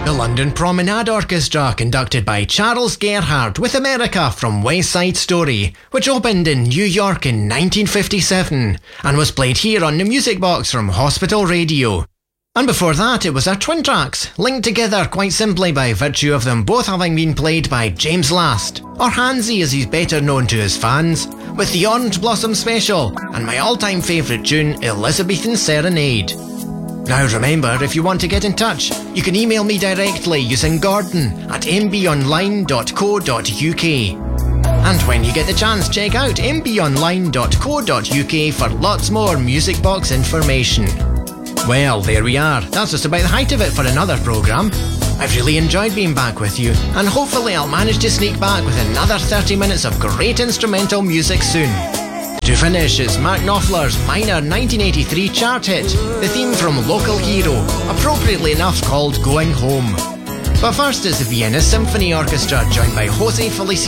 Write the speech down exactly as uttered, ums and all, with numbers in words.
The London Promenade Orchestra, conducted by Charles Gerhardt, with America from West Side Story, which opened in New York in nineteen fifty-seven and was played here on the Music Box from Hospital Radio. And before that, it was our twin tracks, linked together quite simply by virtue of them both having been played by James Last, or Hansy as he's better known to his fans, with the Orange Blossom Special and my all-time favourite tune, Elizabethan Serenade. Now remember, if you want to get in touch, you can email me directly using Gordon at m b online dot co dot u k. And when you get the chance, check out m b online dot co dot u k for lots more Music Box information. Well, there we are. That's just about the height of it for another programme. I've really enjoyed being back with you, and hopefully I'll manage to sneak back with another thirty minutes of great instrumental music soon. To finish, it's Mark Knopfler's minor nineteen eighty-three chart hit, the theme from Local Hero, appropriately enough called Going Home. But first is the Vienna Symphony Orchestra, joined by Jose Feliciano.